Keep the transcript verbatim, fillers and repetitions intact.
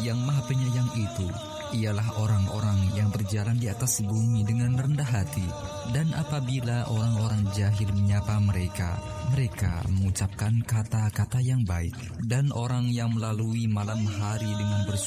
yang Maha Penyayang itu ialah orang-orang yang berjalan di atas bumi dengan rendah hati. Dan apabila orang-orang jahil menyapa mereka, mereka mengucapkan kata-kata yang baik. Dan orang yang melalui malam hari dengan bersuara